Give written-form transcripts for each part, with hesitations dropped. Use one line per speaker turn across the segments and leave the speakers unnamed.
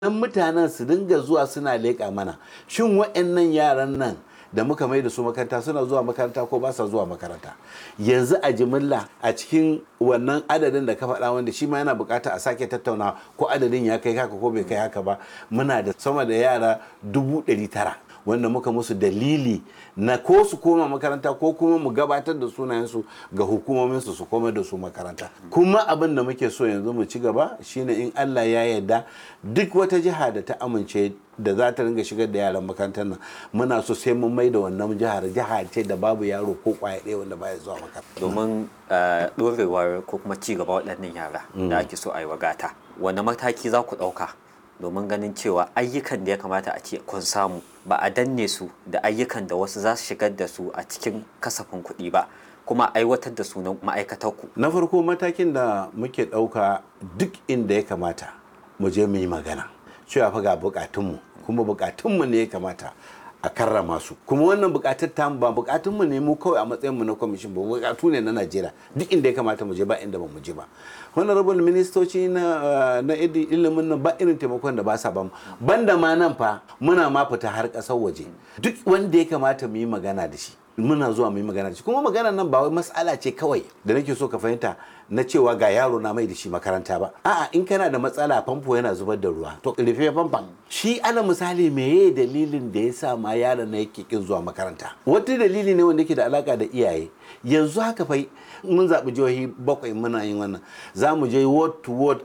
dan mutanen su dinga zuwa suna leƙa mana shin waɗannan yaran nan da muka mai da su makaranta suna zuwa makaranta ko ba sa zuwa makaranta. Yanzu a jimilla a cikin wannan adadin da ka faɗa wanda shi ma yana bukata a sake tattauna ko adadin ya kai haka ko bai kai haka ba, muna da sama da yara 900,000 wanda muka musu dalili na ko su koma makaranta ko kuma mu gabatar da sunayensu ga hukumominsu su koma da su makaranta. Kuma abin da muke so yanzu mu ci gaba shine in Allah ya yarda duk wata jiha da ta amince da za ta ringa shigar da yaran makarantar nan muna so sai mun mai da wannan jiha ce da babu yaro ko kwaya ɗaya wanda baya zuwa makaranta.
Domin ɗorewar ko kuma ci gaba waɗannan yara da ake so a yi wagata, wani mataki za ku ɗauka domin ganin cewa ayyukan da ya kamata a ce kun samu ba a danne su da ayyukan da wasu za su shigar da su a cikin kasafin kuɗi ba, kuma aiwatar da su na ma'aikatarku?
Na farko matakin da muke ɗauka duk inda ya kamata mu je mu yi magana cewa fa ga bukatunmu, kuma bukatunmu ne ya kamata a karrama su, kuma wannan bukatar ta ba bukatunmu ne mu kawai a matsayinmu na kwamishin ba, bukatu ne na Najeriya duk inda ya kamata mu je ba inda ba mu je ba. Honorable ministoci na ilimin nan ba irin taimakon da ba sa ba mu, banda ma nan fa muna ma fita har ƙasar waje duk wanda ya kamata mu yi magana da shi muna zuwa mu yi magana da shi. Kuma maganar nan ba wai mas'ala ce kawai da nake so ka fahimta na cewa ga yaro na mai da shi makaranta ba, a'a in kana da matsala famfo yana zubar da ruwa to rufe famfon. Shi ana misali meye dalilin da ya sa ma yaron na yake kin zuwa makaranta, wata dalili ne wanda yake da alaka da iyaye. Yanzu haka fa mun zaɓi jihohi 7 muna yin wannan, za mu je ward to ward,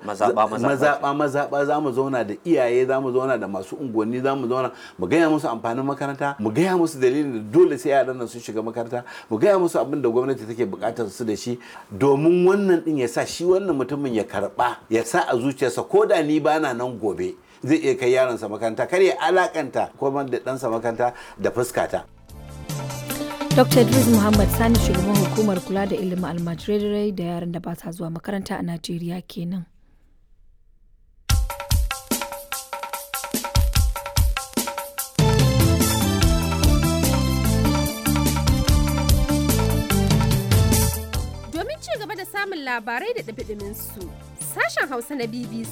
mazaɓa za mu zauna da iyaye, za mu zauna da masu unguwanni, za mu zauna mu gaya musu amfanin makaranta, mu gaya musu dalilin da dole sai yaran nan sun shiga makaranta, mu gaya musu abin da gwamnati take buƙatar su da shi, domin wannan din ya sa shi wannan mutumin ya karɓa ya sa a zuciyarsa ko da ni bana nan gobe zai iya kai yaronsa makaranta, kar ya alakanta ko da ɗansa makaranta da fuskata.
Dr. Idris Muhammad Sani, shugaban hukumar kula da ilimin almajirai da yaran da ba sa zuwa makaranta a Najeriya kenan.
Domin ci gaba da samun labarai da ɗumi-ɗuminsu, sashen Hausa na BBC